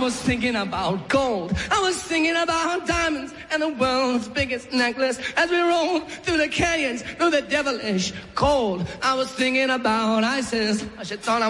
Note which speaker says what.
Speaker 1: was thinking about gold. I was thinking about diamonds and the world's biggest necklace. As we rolled through the canyons, through the devilish cold, I was thinking about ISIS. I should thought